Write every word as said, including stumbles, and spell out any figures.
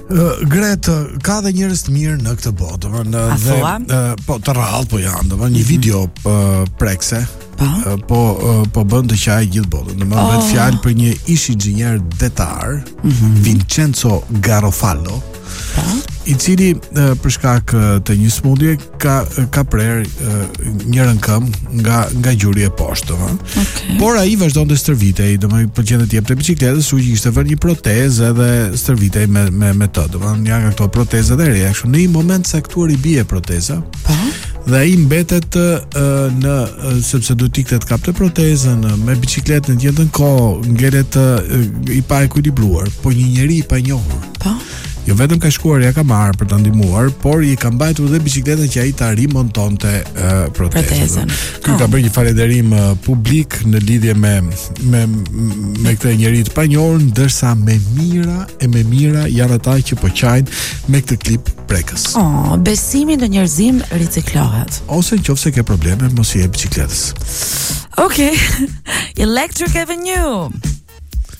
Uh, Gret, ka dhe njerëz të mirë në këtë botë, domethënë dhe uh, po të rrallë po janë, domethënë një mm-hmm. video uh, prekse. Pa? Uh, po uh, po bën të qaj gjithë botën. Domethënë oh. vetë fjalë për një ish inxhinier detar, mm-hmm. Vincenzo Garofalo, pa? I cili uh, për shkak uh, të një smundje ka ka prerë uh, njërin këmbë nga nga gjuri e poshtë, domethënë. Okay. Por ai vazhdon të stërvitej, domethënë pëlqente të jepte bicikletës, u kishte vënë një protezë edhe stërvitej me me me të, domethënë ja nga këto protezë dhe reja, kështu në një moment caktuar i bie proteza. Pa? Dhe ai mbetet uh, në uh, sepse duhet ikte të kapte protezën uh, me bicikletën në jetën kohë, ngelet uh, i pa ekuilibruar, po një njeri i panjohur. Po. Jo vetëm ka shkuar, ja ka marrë për ta ndihmuar, por i ka mbajtur dhe bicikletën që ai ta rimontonte uh, protezën. Ky oh. ka bërë një falënderim uh, publik në lidhje me me me këtë njerëz të panjohur, ndërsa me mira e me mira janë ata që po qajnë me këtë klip prekës. Oh, besimi në njerëzim riciklohet. Ose nëse ke probleme, mos i jep bicikletës. Okay. Electric Avenue.